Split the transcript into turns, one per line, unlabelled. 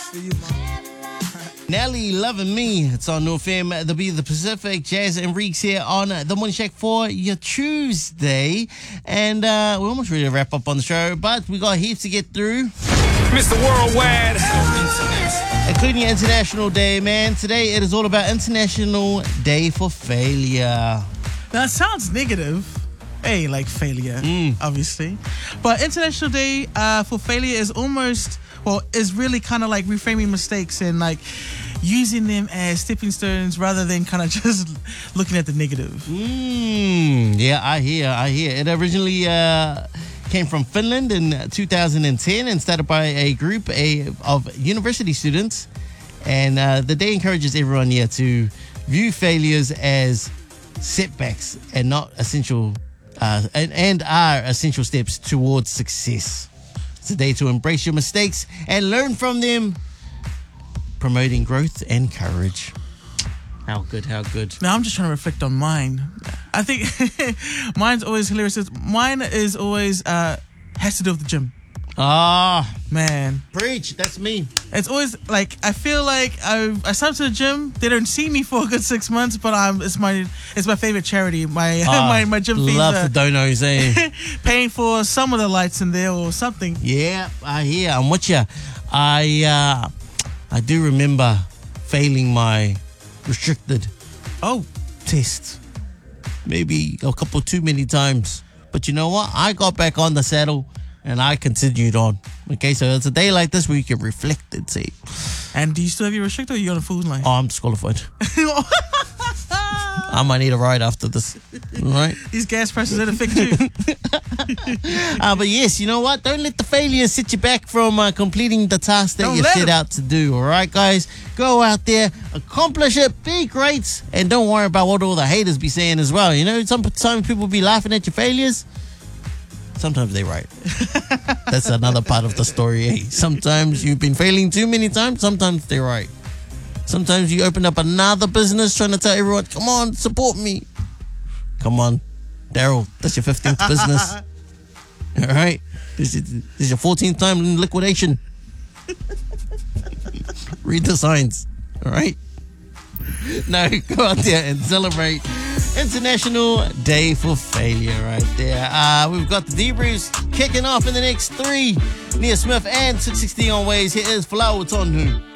for you, Mom.
Nelly, Loving Me. It's on North FM. There'll be the Pacific. Jazz and Reeks here on The Morning Shack for your Tuesday. And we're almost ready to wrap up on the show, but we got heaps to get through.
Mr. Worldwide.
Including International Day, man. Today it is all about International Day for Failure.
Now, it sounds negative. Hey, like failure, obviously. But International Day for Failure is almost, is really kind of like reframing mistakes and like using them as stepping stones rather than kind of just looking at the negative.
Yeah, I hear. It originally came from Finland in 2010 and started by a group of university students. And the day encourages everyone here to view failures as setbacks and not essential, and are essential steps towards success. It's a day to embrace your mistakes and learn from them, promoting growth and courage. How good.
Now, I'm just trying to reflect on mine. I think mine's always hilarious. Mine is always has to do with the gym.
Ah,
man.
Preach, that's me.
It's always like, I feel like I started to the gym. They don't see me for a good 6 months, but it's my favorite charity. My gym fees.
Love the donos, eh?
Paying for some of the lights in there or something.
Yeah, I hear. I'm with you. I do remember failing my restricted test. Maybe a couple too many times. But you know what? I got back on the saddle and I continued on. Okay, so it's a day like this where you can reflect and see.
And do you still have your restrictor or are you on a food line?
Oh, I'm disqualified. I might need a ride after this. Right?
These gas prices are affect you.
But yes, you know what? Don't let the failures set you back from completing the task that you set out to do. All right, guys? Go out there, accomplish it, be great, and don't worry about what all the haters be saying as well. You know, sometimes people be laughing at your failures. Sometimes they're right. That's another part of the story. Eh? Sometimes you've been failing too many times. Sometimes they're right. Sometimes you open up another business trying to tell everyone, come on, support me. Come on, Daryl, that's your 15th business. All right? This is your 14th time in liquidation. Read the signs. All right? Now, go out there and celebrate International Day for Failure right there. We've got the debriefs kicking off in the next 3. Nia Smith and 660 on Ways. Here is Flower Tonhu.